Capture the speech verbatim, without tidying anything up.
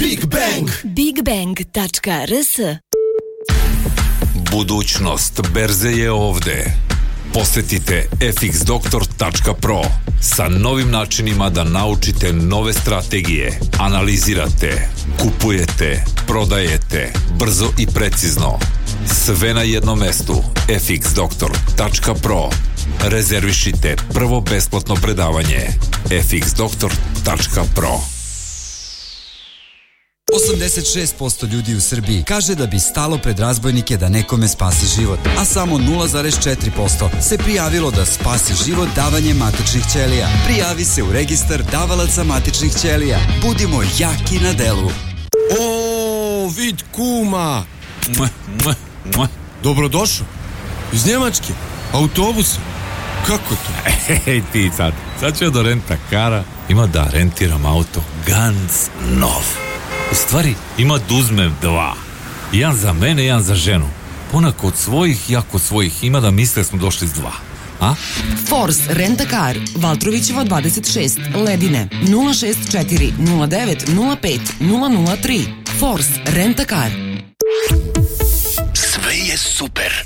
Big Bang. big bang tačka r s. Budućnost berze je ovde. Posetite f x doktor tačka pro sa novim načinima da naučite nove strategije, analizirate, kupujete, prodajete, brzo i precizno. Sve na jednom mestu. f x doktor tačka pro. Rezervišite prvo besplatno predavanje. f x doktor tačka pro. osamdeset šest posto ljudi u Srbiji kaže da bi stalo pred razbojnike da nekome spasi život, a samo nula zarez četiri posto se prijavilo da spasi život davanjem matičnih ćelija. Prijavi se u registar davalaca matičnih ćelija. Budimo jaki na delu. O, vid kuma. Mua, mua, mua. Dobrodošao. Iz Njemačke. Autobusa. Kako to? Ej ti sad, sad ću ja do renta kara. Ima da rentiram auto ganz nov. U stvari, ima da uzmem dva. Jedan za mene, jedan za ženu. Ona kod svojih, ja kod svojih. Ima da misle smo došli s dva. A? Force Rent a Car, Valtrovićeva dvadeset šest, Ledine, nula šest četiri nula devet nula pet nula nula tri. Force Rent a Car. Sve je super.